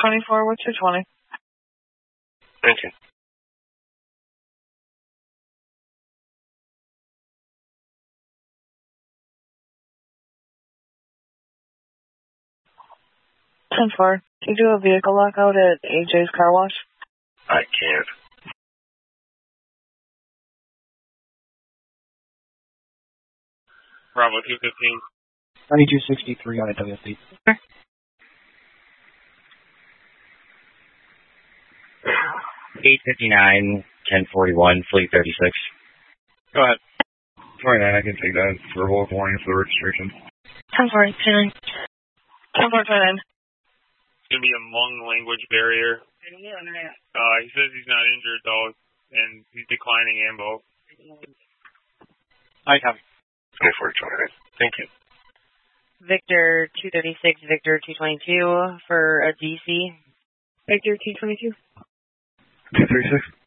24 with 220. Thank you. Ten four. Can you do a vehicle lockout at AJ's car wash? I can't. Bravo 215. 9263 on a WFD. 859, 1041, Fleet 36. Go ahead. 29, I can take that. Verbal warning for the registration. 10-4, 29. 10-4, 29. It's going to be a Hmong language barrier. He says he's not injured, though, and he's declining ambo. I have. 24, 29. Thank you. Victor 236, Victor 222 for a DC. Victor 222. 236.